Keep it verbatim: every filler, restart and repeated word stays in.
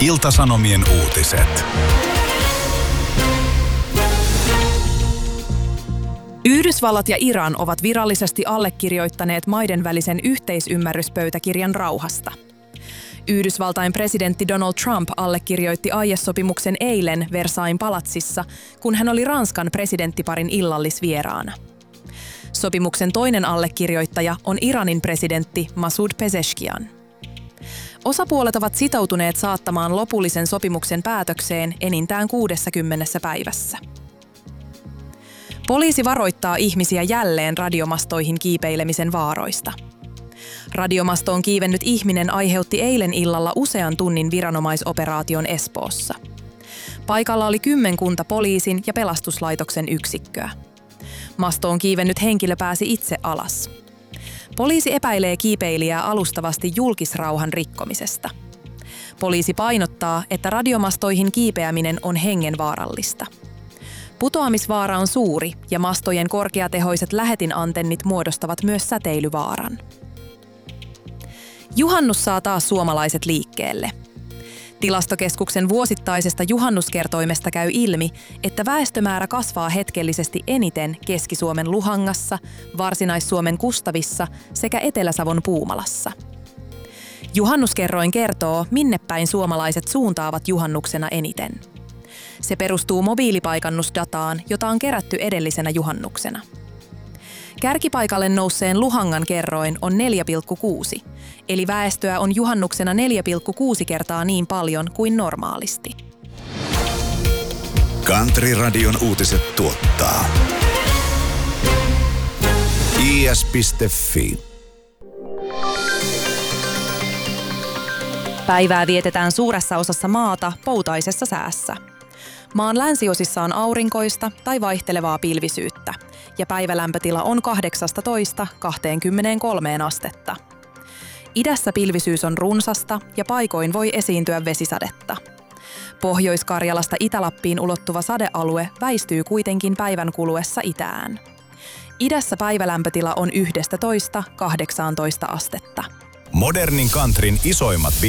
Ilta-Sanomien uutiset. Yhdysvallat ja Iran ovat virallisesti allekirjoittaneet maiden välisen yhteisymmärryspöytäkirjan rauhasta. Yhdysvaltain presidentti Donald Trump allekirjoitti aiesopimuksen eilen Versailles palatsissa, kun hän oli Ranskan presidenttiparin illallisvieraana. Sopimuksen toinen allekirjoittaja on Iranin presidentti Masoud Pezeshkian. Osapuolet ovat sitoutuneet saattamaan lopullisen sopimuksen päätökseen enintään kuudessakymmenessä päivässä. Poliisi varoittaa ihmisiä jälleen radiomastoihin kiipeilemisen vaaroista. Radiomastoon kiivennyt ihminen aiheutti eilen illalla usean tunnin viranomaisoperaation Espoossa. Paikalla oli kymmenkunta poliisin ja pelastuslaitoksen yksikköä. Mastoon kiivennyt henkilö pääsi itse alas. Poliisi epäilee kiipeilijää alustavasti julkisrauhan rikkomisesta. Poliisi painottaa, että radiomastoihin kiipeäminen on hengenvaarallista. Putoamisvaara on suuri ja mastojen korkeatehoiset lähetinantennit muodostavat myös säteilyvaaran. Juhannus saa taas suomalaiset liikkeelle. Tilastokeskuksen vuosittaisesta juhannuskertoimesta käy ilmi, että väestömäärä kasvaa hetkellisesti eniten Keski-Suomen Luhangassa, Varsinais-Suomen Kustavissa sekä Etelä-Savon Puumalassa. Juhannuskerroin kertoo, minne päin suomalaiset suuntaavat juhannuksena eniten. Se perustuu mobiilipaikannusdataan, jota on kerätty edellisenä juhannuksena. Kärkipaikalle nousseen Luhangan kerroin on neljä pilkku kuusi, eli väestöä on juhannuksena neljä pilkku kuusi kertaa niin paljon kuin normaalisti. Country-radion uutiset tuottaa i s piste f i. Päivää vietetään suuressa osassa maata poutaisessa säässä. Maan länsiosissa on aurinkoista tai vaihtelevaa pilvisyyttä, ja päivälämpötila on kahdeksastatoista kaksikymmentäkolme astetta. Idässä pilvisyys on runsasta ja paikoin voi esiintyä vesisadetta. Pohjois-Karjalasta Itä-Lappiin ulottuva sadealue väistyy kuitenkin päivän kuluessa itään. Idässä päivälämpötila on yksitoista kahdeksantoista astetta. Modernin countryn isoimmat